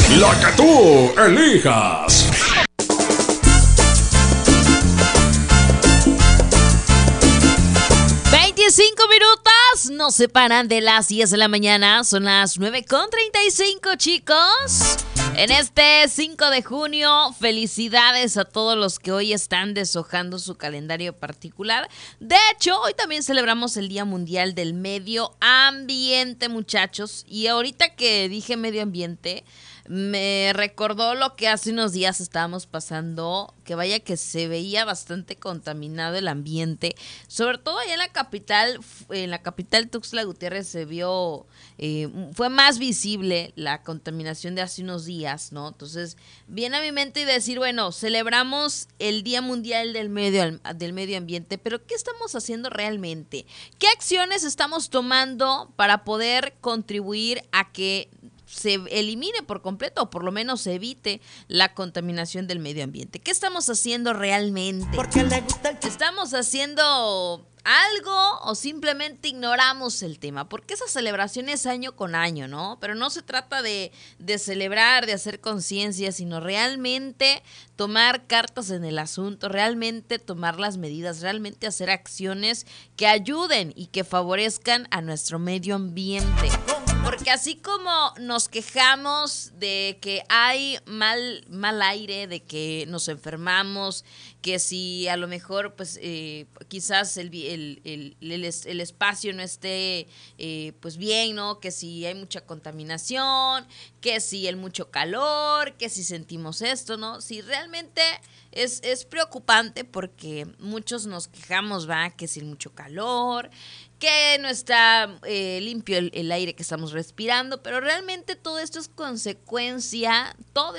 La que tú elijas. Minutos nos separan de las 10 de la mañana. Son las 9:35, chicos. En este 5 de junio, felicidades a todos los que hoy están deshojando su calendario particular. De hecho, hoy también celebramos el Día Mundial del Medio Ambiente, muchachos. Y ahorita que dije medio ambiente, me recordó lo que hace unos días estábamos pasando, que vaya que se veía bastante contaminado el ambiente, sobre todo allá en la capital Tuxtla Gutiérrez se vio, fue más visible la contaminación de hace unos días, ¿no? Entonces, viene a mi mente y decir, bueno, celebramos el Día Mundial del Medio Ambiente, pero ¿qué estamos haciendo realmente? ¿Qué acciones estamos tomando para poder contribuir a que se elimine por completo o por lo menos se evite la contaminación del medio ambiente? ¿Qué estamos haciendo realmente? ¿Estamos haciendo algo o simplemente ignoramos el tema? Porque esa celebración es año con año, ¿no? Pero no se trata de celebrar, de hacer conciencia, sino realmente tomar cartas en el asunto, realmente tomar las medidas, realmente hacer acciones que ayuden y que favorezcan a nuestro medio ambiente. Porque así como nos quejamos de que hay mal aire, de que nos enfermamos, que si a lo mejor pues quizás el espacio no esté pues bien, ¿no? Que si hay mucha contaminación, que si hay mucho calor, que si sentimos esto, ¿no? Si realmente es preocupante porque muchos nos quejamos, ¿va? Que si hay mucho calor, que no está limpio el aire que estamos respirando, pero realmente todo esto es consecuencia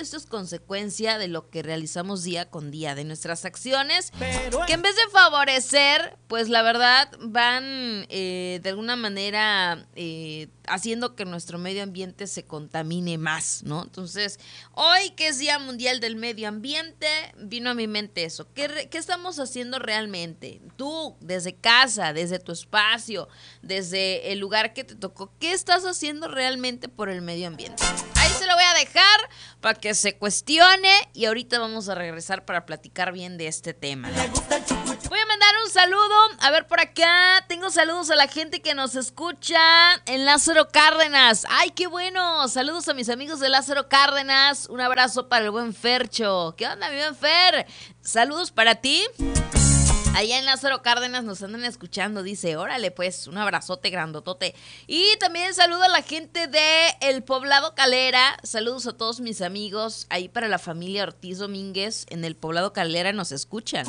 de lo que realizamos día con día, de nuestras acciones, que en vez de favorecer, pues la verdad van de alguna manera haciendo que nuestro medio ambiente se contamine más, ¿no? Entonces, hoy que es Día Mundial del Medio Ambiente, vino a mi mente eso. ¿Qué estamos haciendo realmente? Tú, desde casa, desde tu espacio, desde el lugar que te tocó, ¿qué estás haciendo realmente por el medio ambiente? Ahí se lo voy a dejar para que se cuestione y ahorita vamos a regresar para platicar bien de este tema, ¿no? Voy a mandar un saludo, a ver por acá, tengo saludos a la gente que nos escucha en Lázaro Cárdenas. ¡Ay, qué bueno! Saludos a mis amigos de Lázaro Cárdenas, un abrazo para el buen Fercho. ¿Qué onda, mi buen Fer? Saludos para ti. Allá en Lázaro Cárdenas nos andan escuchando, dice, órale pues, un abrazote grandotote. Y también saludo a la gente de El Poblado Calera, saludos a todos mis amigos, ahí para la familia Ortiz Domínguez, en El Poblado Calera nos escuchan.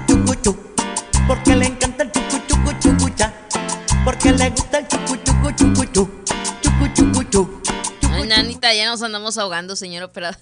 Porque le encanta el chucu chucu chucucha, porque le gusta el chucu chucu chucuchu, chucu chucu chucu. Ay, nanita, ya nos andamos ahogando, señor operador.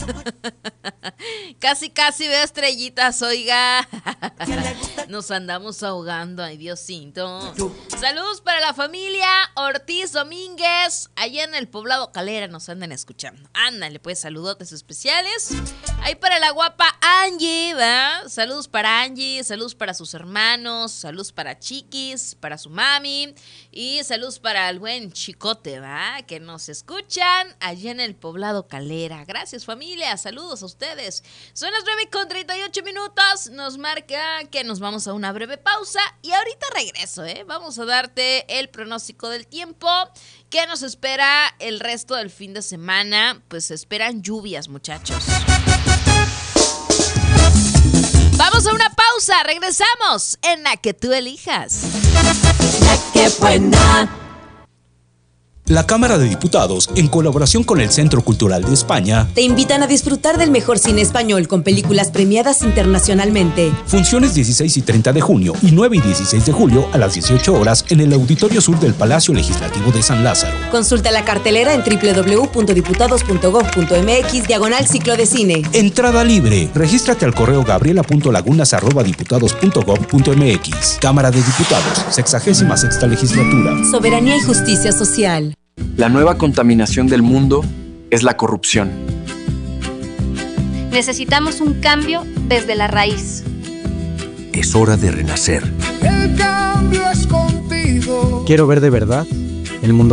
Casi veo estrellitas, oiga. Nos andamos ahogando, ay Diosito. Saludos para la familia Ortiz Domínguez, allá en El Poblado Calera nos andan escuchando. Ándale, pues, saludotes especiales. Ahí para la guapa Angie, ¿verdad? Saludos para Angie, saludos para sus hermanos, saludos para Chiquis, para su mami y saludos para el buen Chicote, ¿verdad? Que nos escuchan allá en El Poblado Calera. Gracias, familia, saludos a ustedes. Son las 9:38, nos marca que nos vamos a una breve pausa y ahorita regreso, vamos a darte el pronóstico del tiempo que nos espera el resto del fin de semana. Pues se esperan lluvias, muchachos. Vamos a una pausa, regresamos en La que tú elijas. La que buena. La Cámara de Diputados, en colaboración con el Centro Cultural de España, te invitan a disfrutar del mejor cine español con películas premiadas internacionalmente. Funciones 16 y 30 de junio y 9 y 16 de julio a las 18 horas en el Auditorio Sur del Palacio Legislativo de San Lázaro. Consulta la cartelera en www.diputados.gov.mx/ciclo de cine. Entrada libre. Regístrate al correo gabriela.lagunas@diputados.gov.mx. Cámara de Diputados, 66ª Legislatura. Soberanía y justicia social. La nueva contaminación del mundo es la corrupción. Necesitamos un cambio desde la raíz. Es hora de renacer. El cambio es contigo. Quiero ver de verdad el mundo